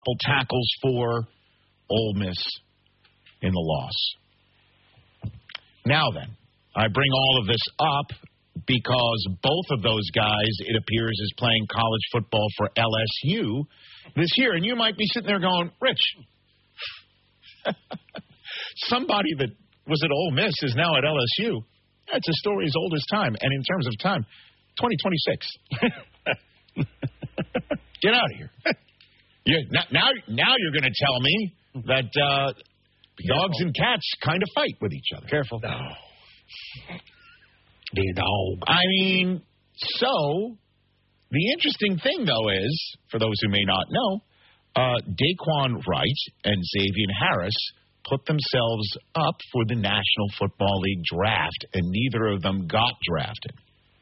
tackles for Ole Miss in the loss. Now then, I bring all of this up because both of those guys, it appears, is playing college football for LSU this year. And you might be sitting there going, Rich, somebody that was at Ole Miss is now at LSU. That's a story as old as time. And in terms of time, 2026. Get out of here. Now you're going to tell me that dogs and cats kind of fight with each other. Careful. No. Dear dog. I mean, so the interesting thing, though, is, for those who may not know, Daquan Wright and Xavier Harris put themselves up for the National Football League draft, and neither of them got drafted.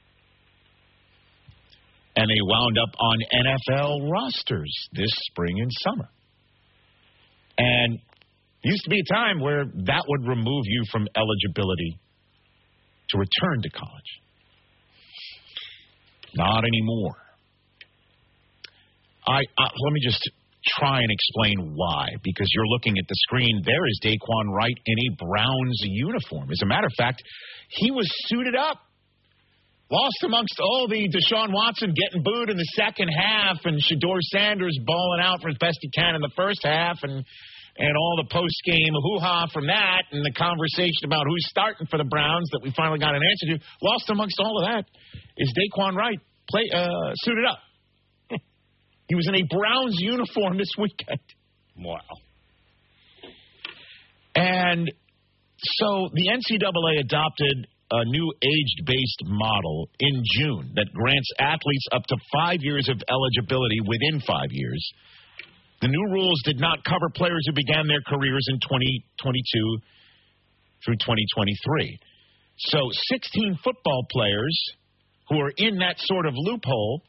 And they wound up on NFL rosters this spring and summer. And there used to be a time where that would remove you from eligibility to return to college. Not anymore. Let me just try and explain why, because you're looking at the screen. There is Daquan Wright in a Browns uniform. As a matter of fact, he was suited up. Lost amongst all the Deshaun Watson getting booed in the second half and Shedeur Sanders balling out for as best he can in the first half and all the post-game hoo-ha from that and the conversation about who's starting for the Browns that we finally got an answer to. Lost amongst all of that is Daquan Wright suited up. He was in a Browns uniform this weekend. Wow. And so the NCAA adopted a new age-based model in June that grants athletes up to 5 years of eligibility within 5 years. The new rules did not cover players who began their careers in 2022 through 2023. So 16 football players who are in that sort of loophole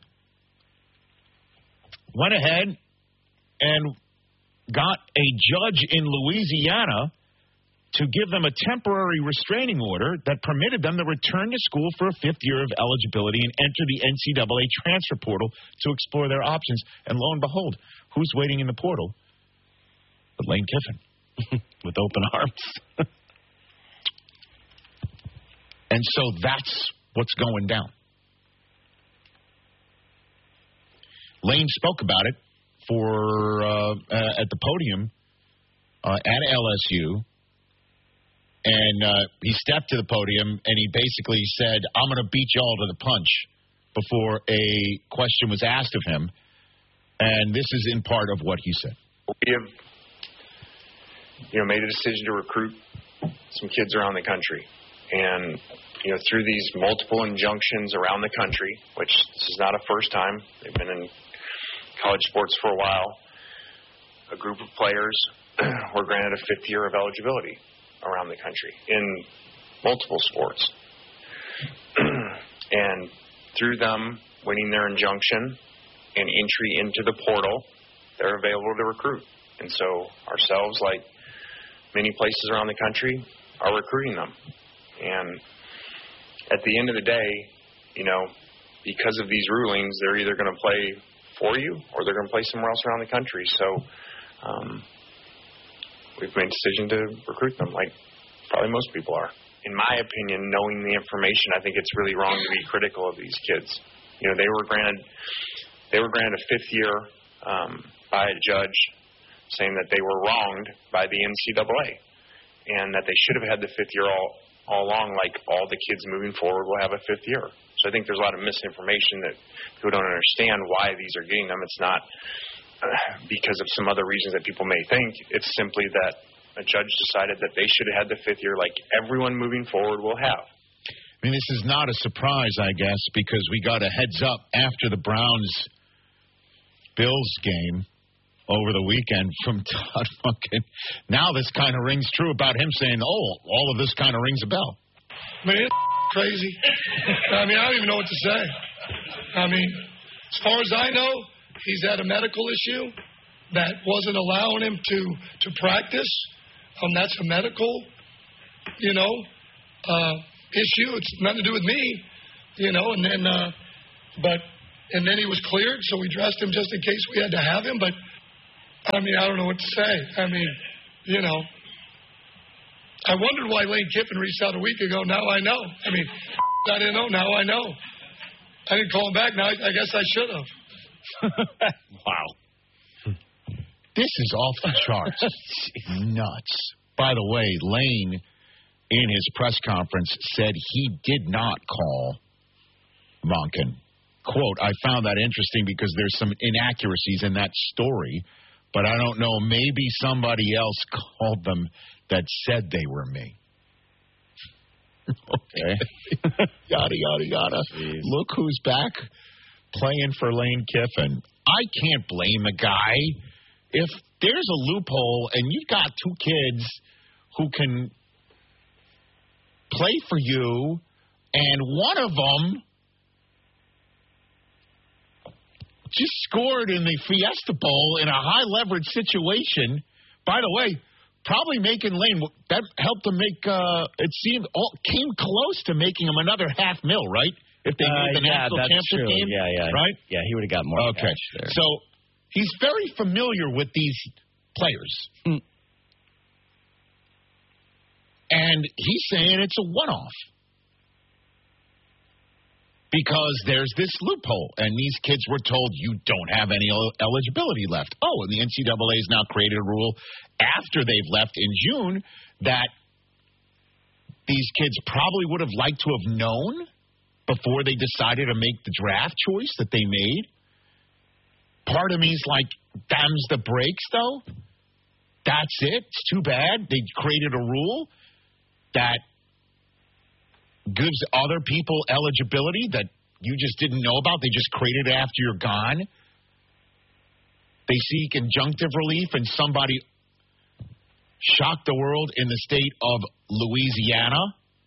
went ahead and got a judge in Louisiana to give them a temporary restraining order that permitted them to return to school for a fifth year of eligibility and enter the NCAA transfer portal to explore their options. And lo and behold, who's waiting in the portal? But Lane Kiffin with open arms. And so that's what's going down. Lane spoke about it at the podium at LSU. And he stepped to the podium, and he basically said, I'm going to beat y'all to the punch before a question was asked of him. And this is in part of what he said. We have, made a decision to recruit some kids around the country. And, through these multiple injunctions around the country, which this is not a first time, they've been in college sports for a while, a group of players were granted a fifth year of eligibility around the country in multiple sports. And through them winning their injunction and entry into the portal, they're available to recruit. And so ourselves, like many places around the country, are recruiting them. And at the end of the day, because of these rulings, they're either going to play for you or they're going to play somewhere else around the country. So we've made a decision to recruit them, like probably most people are. In my opinion, knowing the information, I think it's really wrong to be critical of these kids. They were granted a fifth year by a judge saying that they were wronged by the NCAA and that they should have had the fifth year all along, like all the kids moving forward will have a fifth year. So I think there's a lot of misinformation that people don't understand why these are getting them. It's not because of some other reasons that people may think. It's simply that a judge decided that they should have had the fifth year like everyone moving forward will have. I mean, this is not a surprise, I guess, because we got a heads up after the Browns-Bills game over the weekend from Todd Monken. Now this kind of rings true about him saying, all of this kind of rings a bell. Man, it's crazy. I don't even know what to say. As far as I know, he's had a medical issue that wasn't allowing him to practice. That's a medical, issue. It's nothing to do with me, and then he was cleared, so we dressed him just in case we had to have him. But I mean, I don't know what to say. I mean, you know, I wondered why Lane Kiffin reached out a week ago. Now I know. I mean, I didn't know. Now I know. I didn't call him back. Now I guess I should have. Wow. This is off the charts. Nuts. By the way, Lane, in his press conference, said he did not call Monken. Quote, I found that interesting because there's some inaccuracies in that story, but I don't know, maybe somebody else called them that said they were me. Okay. Yada, yada, yada. Jeez. Look who's back playing for Lane Kiffin. I can't blame the guy. If there's a loophole and you've got two kids who can play for you and one of them just scored in the Fiesta Bowl in a high-leverage situation. By the way, probably making Lane, that helped him make, it seemed, came close to making him another $500,000, right? If they made the national championship game. Yeah. Right? Yeah, he would have got more cash there. So he's very familiar with these players. Mm. And he's saying it's a one-off. Because there's this loophole, and these kids were told you don't have any eligibility left. Oh, and the NCAA has now created a rule after they've left in June that these kids probably would have liked to have known before they decided to make the draft choice that they made. Part of me is like, them's the breaks, though. That's it. It's too bad. They created a rule that gives other people eligibility that you just didn't know about. They just created it after you're gone. They seek injunctive relief, and somebody shocked the world in the state of Louisiana,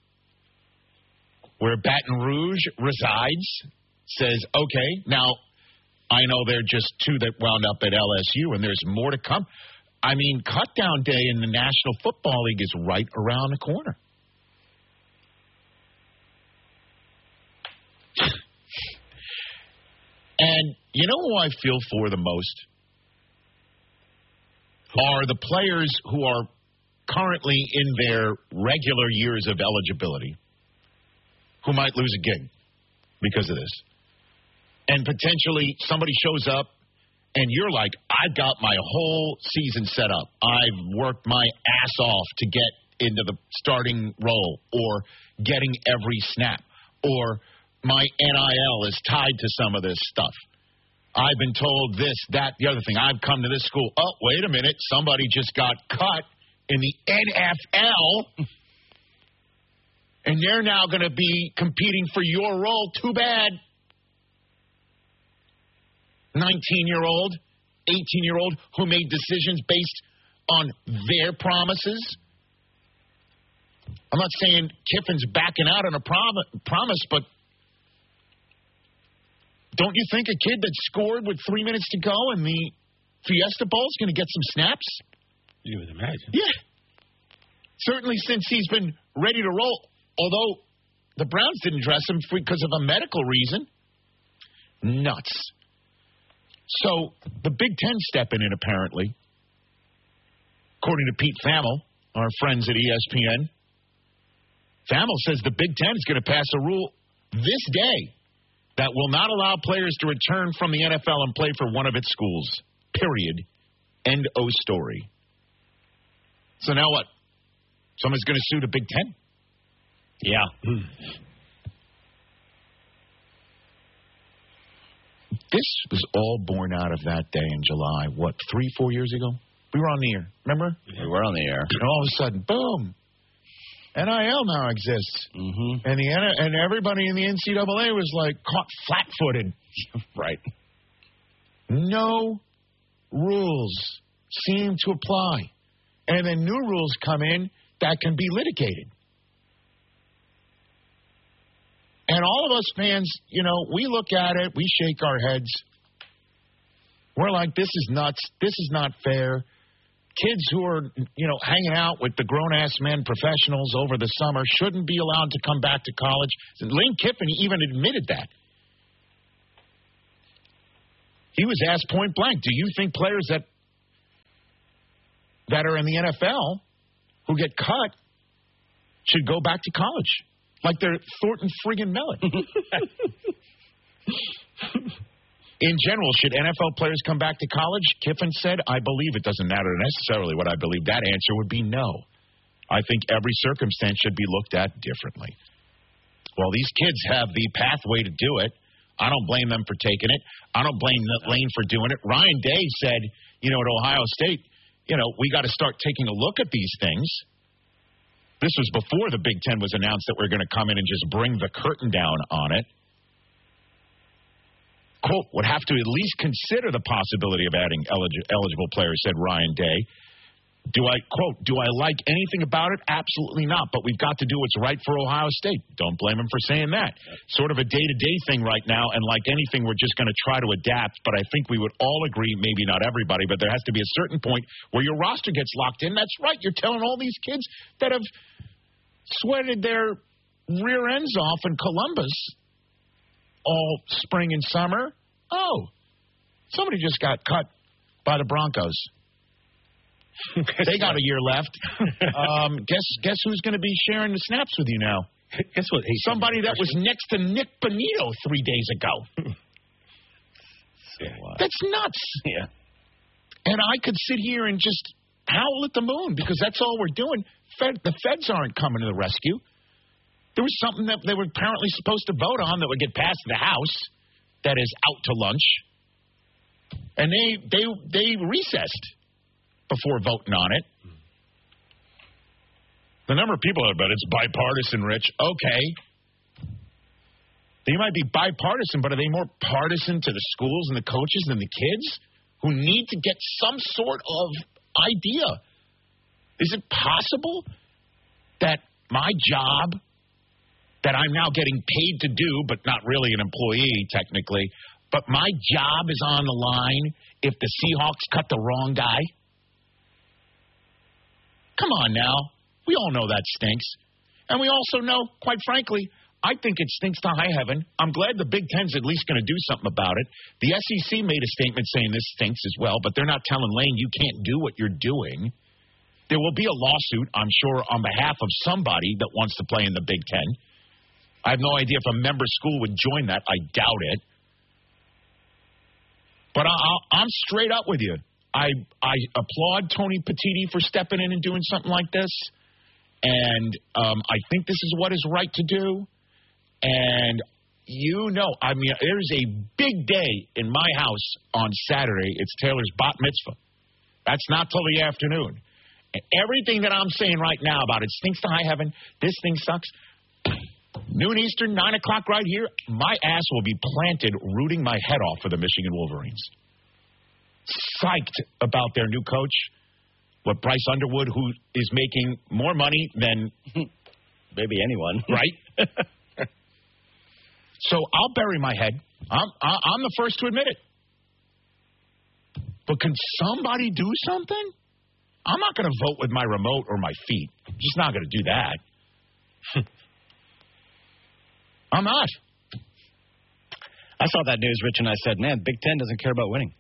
where Baton Rouge resides, says, okay, now I know there are just two that wound up at LSU, and there's more to come. I mean, cut-down day in the National Football League is right around the corner. And you know who I feel for the most? Are the players who are currently in their regular years of eligibility who might lose a gig because of this. And potentially somebody shows up and you're like, I've got my whole season set up. I've worked my ass off to get into the starting role or getting every snap or my NIL is tied to some of this stuff. I've been told this, that, the other thing. I've come to this school. Oh, wait a minute. Somebody just got cut in the NFL, and they're now going to be competing for your role. Too bad. 19-year-old, 18-year-old who made decisions based on their promises. I'm not saying Kiffin's backing out on a promise, but don't you think a kid that scored with 3 minutes to go in the Fiesta Bowl is going to get some snaps? You would imagine. Yeah. Certainly since he's been ready to roll, although the Browns didn't dress him because of a medical reason. Nuts. So the Big Ten stepping in, apparently. According to Pete Thamel, our friends at ESPN, Thamel says the Big Ten is going to pass a rule this day that will not allow players to return from the NFL and play for one of its schools. Period. End of story. So now what? Someone's going to sue the Big Ten? Yeah. This was all born out of that day in July, 3-4 years ago? We were on the air, remember? We were on the air. And all of a sudden, boom, NIL now exists. Mm-hmm. And everybody in the NCAA was like caught flat-footed. Right. No rules seem to apply. And then new rules come in that can be litigated. And all of us fans, we look at it, we shake our heads. We're like, this is nuts. This is not fair. Kids who are, hanging out with the grown-ass men professionals over the summer shouldn't be allowed to come back to college. Lane Kiffin even admitted that. He was asked point blank, do you think players that that are in the NFL who get cut should go back to college. Like they're Thornton friggin' Mellon. In general, should NFL players come back to college? Kiffin said, I believe it doesn't matter necessarily what I believe. That answer would be no. I think every circumstance should be looked at differently. Well, these kids have the pathway to do it. I don't blame them for taking it. I don't blame Lane for doing it. Ryan Day said, at Ohio State, we got to start taking a look at these things. This was before the Big Ten was announced that we're going to come in and just bring the curtain down on it. Quote, would have to at least consider the possibility of adding eligible players, said Ryan Day. Do I like anything about it? Absolutely not. But we've got to do what's right for Ohio State. Don't blame him for saying that. Sort of a day-to-day thing right now, and like anything, we're just going to try to adapt. But I think we would all agree, maybe not everybody, but there has to be a certain point where your roster gets locked in. That's right. You're telling all these kids that have sweated their rear ends off in Columbus all spring and summer. Oh, somebody just got cut by the Broncos. They got a year left. Guess who's going to be sharing the snaps with you now? Guess what? Somebody that was next to Nick Bonito 3 days ago. That's nuts. Yeah. And I could sit here and just howl at the moon because that's all we're doing. The feds aren't coming to the rescue. There was something that they were apparently supposed to vote on that would get passed the House that is out to lunch. And they recessed before voting on it. The number of people that bet it's bipartisan, Rich. Okay. They might be bipartisan, but are they more partisan to the schools and the coaches than the kids who need to get some sort of idea? Is it possible that my job that I'm now getting paid to do, but not really an employee technically, but my job is on the line if the Seahawks cut the wrong guy? Come on now. We all know that stinks. And we also know, quite frankly, I think it stinks to high heaven. I'm glad the Big Ten's at least going to do something about it. The SEC made a statement saying this stinks as well, but they're not telling Lane you can't do what you're doing. There will be a lawsuit, I'm sure, on behalf of somebody that wants to play in the Big Ten. I have no idea if a member school would join that. I doubt it. But I'm straight up with you. I applaud Tony Petitti for stepping in and doing something like this. And I think this is what is right to do. And there's a big day in my house on Saturday. It's Taylor's bat mitzvah. That's not till the afternoon. And everything that I'm saying right now about it stinks to high heaven, this thing sucks. Noon Eastern, 9 o'clock right here, my ass will be planted rooting my head off for the Michigan Wolverines. Psyched about their new coach, what Bryce Underwood, who is making more money than maybe anyone, right? So I'll bury my head. I'm the first to admit it. But can somebody do something? I'm not going to vote with my remote or my feet. I'm just not going to do that. I'm not. I saw that news, Rich, and I said, man, Big Ten doesn't care about winning.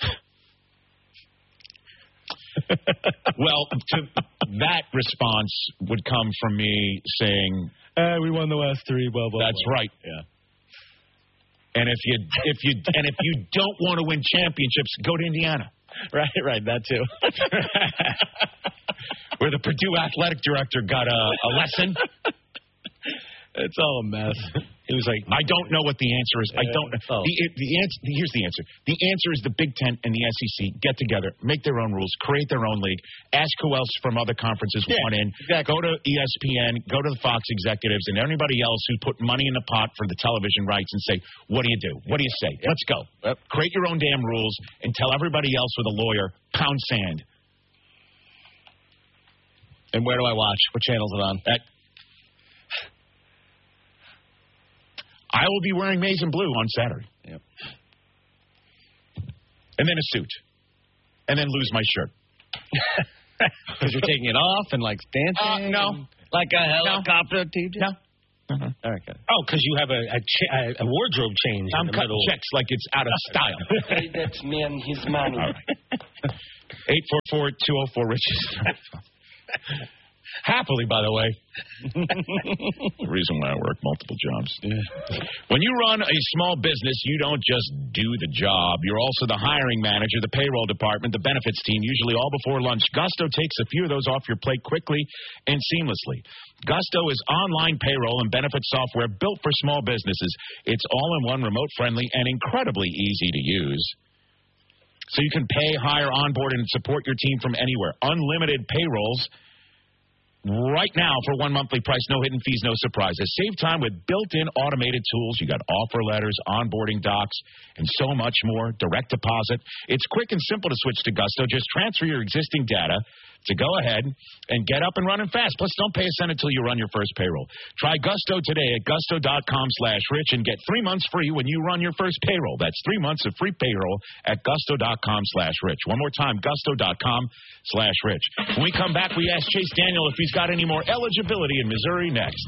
Well, that response would come from me saying, we won the last three, blah, blah, that's blah. right. Yeah. And if you don't want to win championships, go to Indiana. Right, that too. Where the Purdue athletic director got a lesson. It's all a mess. He was like, I don't know what the answer is. I don't know. Here's the answer. The answer is the Big Ten and the SEC get together, make their own rules, create their own league, ask who else from other conferences want in, exactly. Go to ESPN, go to the Fox executives, and anybody else who put money in the pot for the television rights and say, what do you do? What do you say? Let's go. Create your own damn rules and tell everybody else with a lawyer, pound sand. And where do I watch? What channel is it on? I will be wearing maize and blue on Saturday. Yep. And then a suit. And then lose my shirt. Because you're taking it off and, like, dancing? No. Like a helicopter TJ? No. Uh-huh. All right, good. Oh, because you have a wardrobe change. I'm cutting checks like it's out of style. Pay that man his money. All right. 844-204-RICH. Happily, by the way. The reason why I work multiple jobs. Yeah. When you run a small business, you don't just do the job. You're also the hiring manager, the payroll department, the benefits team, usually all before lunch. Gusto takes a few of those off your plate quickly and seamlessly. Gusto is online payroll and benefits software built for small businesses. It's all-in-one, remote-friendly, and incredibly easy to use. So you can pay, hire, onboard, and support your team from anywhere. Unlimited payrolls. Right now, for one monthly price, no hidden fees, no surprises. Save time with built-in automated tools. You got offer letters, onboarding docs, and so much more. Direct deposit. It's quick and simple to switch to Gusto. Just transfer your existing data to go ahead and get up and running fast. Plus, don't pay a cent until you run your first payroll. Try Gusto today at gusto.com/rich and get 3 months free when you run your first payroll. That's 3 months of free payroll at gusto.com/rich. One more time, gusto.com/rich. When we come back, we ask Chase Daniel if he's got any more eligibility in Missouri next.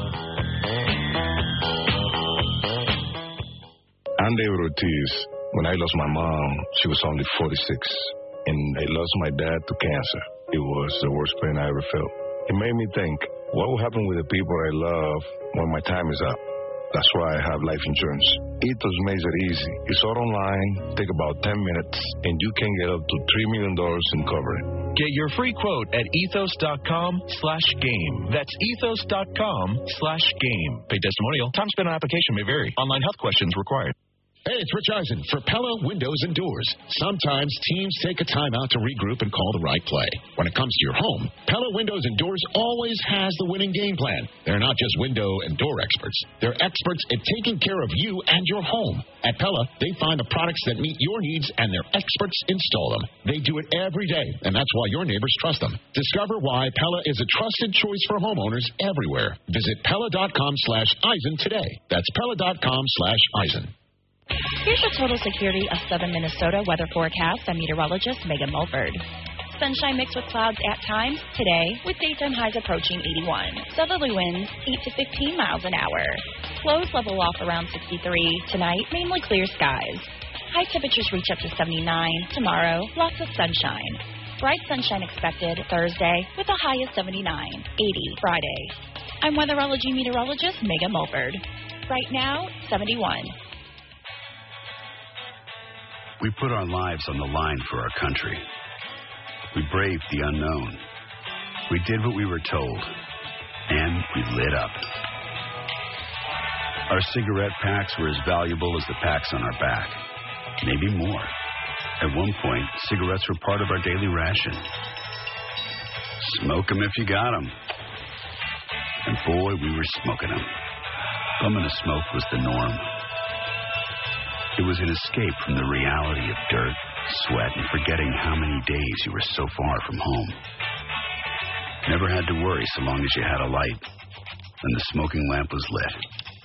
I'm David Ortiz. When I lost my mom, she was only 46, and I lost my dad to cancer. It was the worst pain I ever felt. It made me think, what will happen with the people I love when my time is up? That's why I have life insurance. Ethos makes it easy. It's all online, take about 10 minutes, and you can get up to $3 million in coverage. Get your free quote at ethos.com/game. That's ethos.com/game. Pay testimonial. Time spent on application may vary. Online health questions required. Hey, it's Rich Eisen for Pella Windows and Doors. Sometimes teams take a time out to regroup and call the right play. When it comes to your home, Pella Windows and Doors always has the winning game plan. They're not just window and door experts. They're experts at taking care of you and your home. At Pella, they find the products that meet your needs, and their experts install them. They do it every day, and that's why your neighbors trust them. Discover why Pella is a trusted choice for homeowners everywhere. Visit Pella.com/Eisen today. That's Pella.com/Eisen. Here's your total security of Southern Minnesota weather forecast. I'm meteorologist Megan Mulford. Sunshine mixed with clouds at times today, with daytime highs approaching 81. Southerly winds 8 to 15 miles an hour. Lows level off around 63. Tonight, mainly clear skies. High temperatures reach up to 79. Tomorrow, lots of sunshine. Bright sunshine expected Thursday with a high of 79. 80 Friday. I'm weatherology meteorologist Megan Mulford. Right now, 71. We put our lives on the line for our country. We braved the unknown. We did what we were told. And we lit up. Our cigarette packs were as valuable as the packs on our back. Maybe more. At one point, cigarettes were part of our daily ration. Smoke 'em if you got 'em. And boy, we were smoking 'em. Bumming a smoke was the norm. It was an escape from the reality of dirt, sweat, and forgetting how many days you were so far from home. Never had to worry so long as you had a light, and the smoking lamp was lit.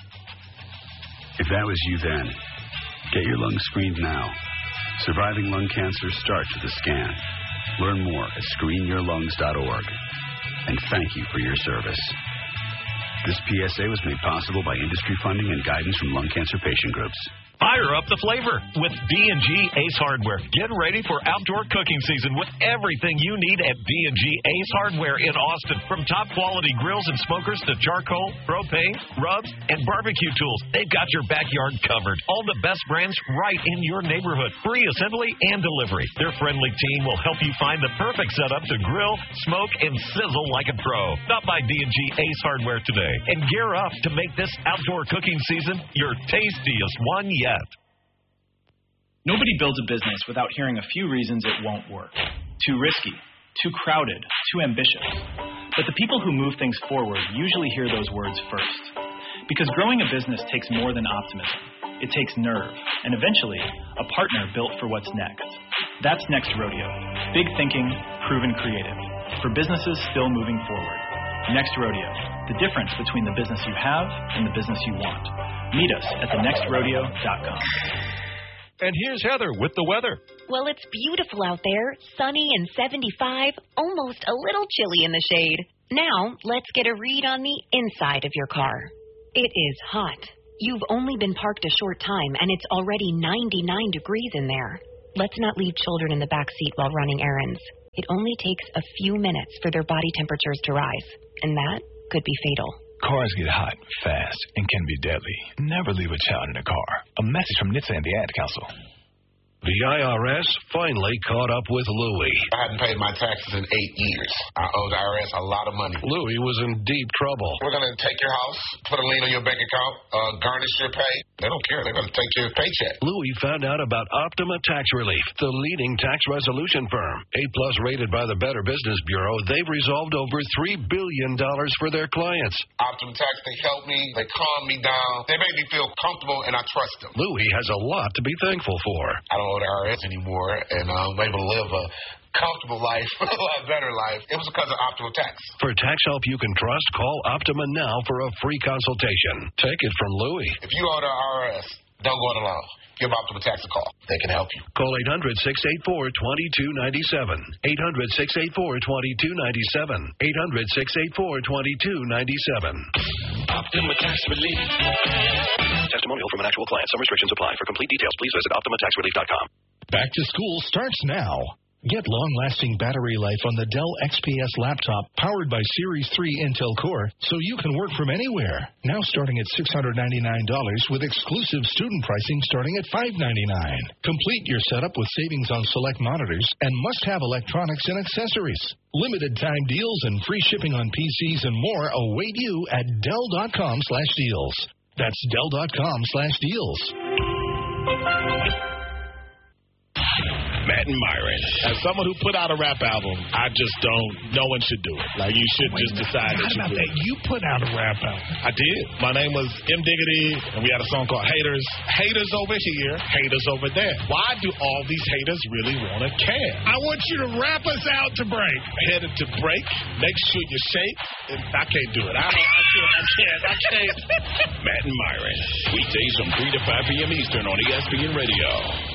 If that was you then, get your lungs screened now. Surviving lung cancer starts with a scan. Learn more at screenyourlungs.org. And thank you for your service. This PSA was made possible by industry funding and guidance from lung cancer patient groups. Fire up the flavor with D&G Ace Hardware. Get ready for outdoor cooking season with everything you need at D&G Ace Hardware in Austin. From top quality grills and smokers to charcoal, propane, rubs, and barbecue tools, they've got your backyard covered. All the best brands right in your neighborhood. Free assembly and delivery. Their friendly team will help you find the perfect setup to grill, smoke, and sizzle like a pro. Stop by D&G Ace Hardware today and gear up to make this outdoor cooking season your tastiest one yet. Nobody builds a business without hearing a few reasons it won't work. Too risky, too crowded, too ambitious. But the people who move things forward usually hear those words first. Because growing a business takes more than optimism. It takes nerve, and eventually, a partner built for what's next. That's Next Rodeo. Big thinking, proven creative. For businesses still moving forward. Next Rodeo. The difference between the business you have and the business you want. Meet us at thenextrodeo.com. And here's Heather with the weather. Well, it's beautiful out there, sunny and 75, almost a little chilly in the shade. Now, let's get a read on the inside of your car. It is hot. You've only been parked a short time, and it's already 99 degrees in there. Let's not leave children in the back seat while running errands. It only takes a few minutes for their body temperatures to rise, and that could be fatal. Cars get hot, fast, and can be deadly. Never leave a child in a car. A message from NHTSA and the Ad Council. The IRS finally caught up with Louie. I hadn't paid my taxes in 8 years. I owe the IRS a lot of money. Louie was in deep trouble. We're going to take your house, put a lien on your bank account, garnish your pay. They don't care. They're going to take your paycheck. Louie found out about Optima Tax Relief, the leading tax resolution firm. A-plus rated by the Better Business Bureau, they've resolved over $3 billion for their clients. Optima Tax, they help me. They calm me down. They make me feel comfortable, and I trust them. Louie has a lot to be thankful for. I don't owe the IRS anymore, and I'm able to live a comfortable life, a lot better life. It was because of Optima Tax. For tax help you can trust, call Optima now for a free consultation. Take it from Louie. If you owe the IRS, don't go it alone. Give Optima Tax a call. They can help you. Call 800-684-2297. 800-684-2297. 800-684-2297. Optima Tax Relief. Testimonial from an actual client. Some restrictions apply. For complete details, please visit OptimaTaxRelief.com. Back to school starts now. Get long-lasting battery life on the Dell XPS laptop powered by Series 3 Intel Core so you can work from anywhere. Now starting at $699 with exclusive student pricing starting at $599. Complete your setup with savings on select monitors and must-have electronics and accessories. Limited time deals and free shipping on PCs and more await you at Dell.com/deals. That's Dell.com/deals. Matt and Myron. As someone who put out a rap album, I just don't. No one should do it. Like, you should just decide that you do it. You put out a rap album. I did. My name was M. Diggity, and we had a song called Haters. Haters over here, haters over there. Why do all these haters really want to care? I want you to rap us out to break. Headed to break. Make sure you shake. And I can't do it. I can't. Matt and Myron. Weekdays from 3 to 5 p.m. Eastern on ESPN Radio.